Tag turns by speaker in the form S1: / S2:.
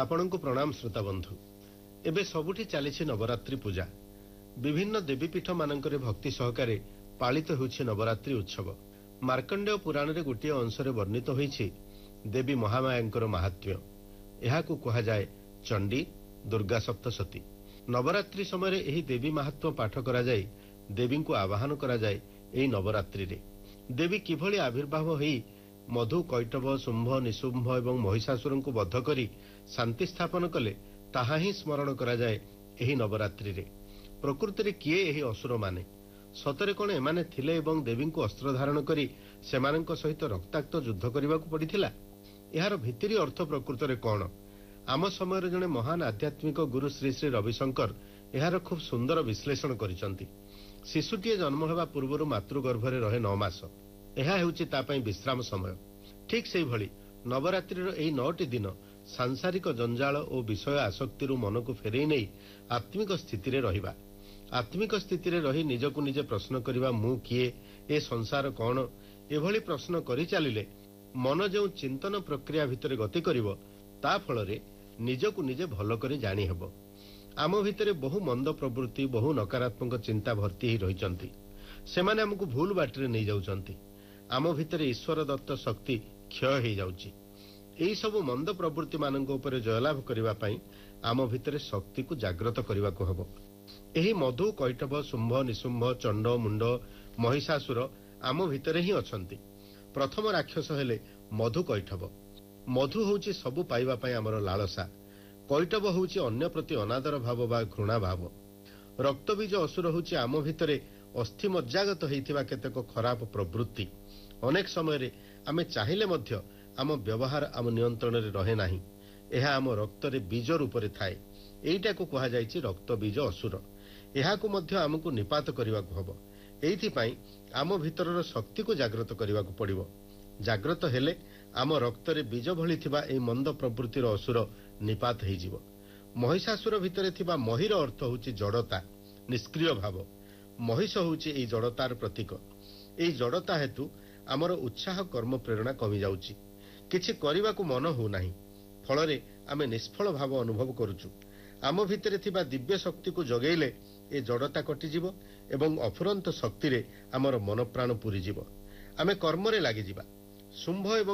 S1: आपणको प्रणाम श्रोता बंधु। एबे सबुठी चली नवरात्रि पूजा। विभिन्न देवीपीठ मानकरे भक्ति सहकारे पालित होछि नवरात्रि उत्सव। मार्कंडेय पुराण रे गोटे अंशरे वर्णित होइछि देवी महामायांकर महात्म्य। एहाकु कहा जाए चंडी दुर्गा सप्तशती। नवरात्रि समय एही देवी महात्म्य पाठ करा जाए, देवी को आवाहन करा जाए। एही नवरात्रि रे देवी किभଳି आविर्भाव होई मधु कैटभ शुंभ निशुंभ एवं महिषासुर को बद्ध करी शांति स्थापन कले ताहा ही स्मरण करा जाए एही नवरात्रि रे। प्रकृति रे किए एही असुर माने सतरे कोन एमाने थिले एवं देवी को अस्त्र धारण करी सेमानंक सहित रक्ताक्त युद्ध करबा को पड़िथिला। एहार भितरी अर्थ प्रकृत रे कोन? आम समय जने महान आध्यात्मिक गुरु श्री श्री रविशंकर एहार खूब सुंदर विश्लेषण करिसंती। शिशुटीए जन्म हेबा पूर्वरु मातृगर्भरे रहे 9 मास। एहा हेउछि ता पई विश्राम समय। ठीक सेहि भली नवरात्रिर एही 9टी दिन सांसारिक जंजाल और विषय आसक्ति मन को फेरई नहीं आत्मिक स्थिति रे रहिबा। आत्मिक स्थिति रे रही निजकु निजे प्रश्न करिबा मु किए, ए संसार कौन, एभली प्रश्न करि चलिले मन जो चिंतन प्रक्रिया भितरे गति करिवो ता फलरे निजकु निजे भल करी जानी हेबो। आम भितरे बहु मंद प्रवृत्ति बहु नकारात्मक चिंता भर्ती ही रहिचंती। सेमाने हमकु भूल बाटरे नहीं जाउचंती। आम भितरे ईश्वर दत्त शक्ति क्षय हो जाउची। एही सब मंद प्रवृत्ति मानक ऊपर जयलाभ करिबा पई आम भितरे शक्ति को जागृत करिबा को हबो। एही मधु कैटभ शुंभ निशुंभ चंड मुंड महिषासुर आम भितरे ही अछंती। प्रथम राक्षस हेले मधु कैटभ। मधु होउची सबु पाइबा पई हमर लालसा। कैटभ होउची अन्य प्रति अनादर भाव बा घृणा भाव। रक्तबीज असुर होउची आम भितरे अस्थि मज्जागत हेइथिबा केतेक खराब प्रवृत्ति। अनेक समय रे आमे चाहिले मध्य आम व्यवहार आम नियंत्रण रे रहे नाही। एहा आम रक्त रे बीज रूप रे थाए। एइटा को कहा जायछि रक्त बीज असुर। एहा को मध्य आमको निपात करिवा को हबो। एइथि पई आम भितरर शक्ति को जागृत करिवा को पड़िबो। जागृत हेले आम रक्त रे बीज भली थिबा ए मंद प्रवृत्तिर असुर निपात हेइ जिवो। महिषासुर भितरे थिबा महिर अर्थ होछि जड़ता, निष्क्रिय भाव। महिष होउछि एई जड़तार प्रतीक। एई जड़ता हेतु आमर उत्साह कर्म प्रेरणा कमी जाउछि। किछि करिबा को मन हो नाही। फलरे आमे निष्फल भाव अनुभव करूछु। आम भितरे थिबा दिव्य शक्ति को जगेइले ए जड़ता कटि जिवो एवं अफुरंत शक्ति रे आमर मन प्राण पूरी जिवो। आमे कर्म रे लागि जिबा। शुंभ एवं